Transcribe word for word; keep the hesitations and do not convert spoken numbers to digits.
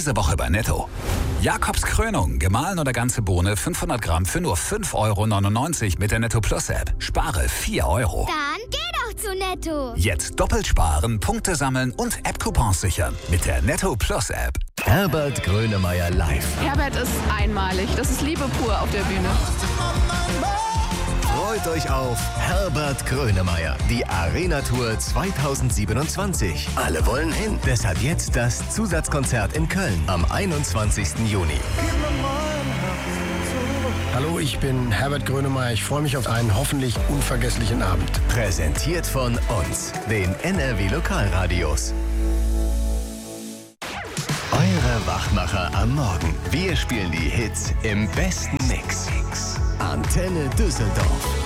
Diese Woche bei Netto. Jakobs Krönung, gemahlen oder ganze Bohne, fünfhundert Gramm für nur fünf Euro neunundneunzig mit der Netto Plus App. Spare vier Euro. Dann geh doch zu Netto. Jetzt doppelt sparen, Punkte sammeln und App-Coupons sichern mit der Netto Plus App. Herbert Grönemeyer live. Herbert ist einmalig. Das ist Liebe pur auf der Bühne. Freut euch auf Herbert Grönemeyer, die Arena-Tour zweitausendsiebenundzwanzig. Alle wollen hin. Deshalb jetzt das Zusatzkonzert in Köln am einundzwanzigsten Juni. Hallo, ich bin Herbert Grönemeyer. Ich freue mich auf einen hoffentlich unvergesslichen Abend. Präsentiert von uns, den N R W Lokalradios. Eure Wachmacher am Morgen. Wir spielen die Hits im besten Mix. Antenne Düsseldorf.